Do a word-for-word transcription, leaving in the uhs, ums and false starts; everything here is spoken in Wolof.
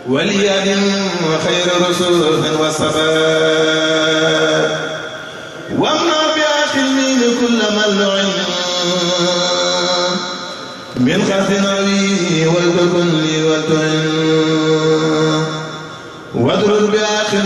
وليد خير رسول وصفاء وامنع بعقلي لكل من لعن من خف نبي والبر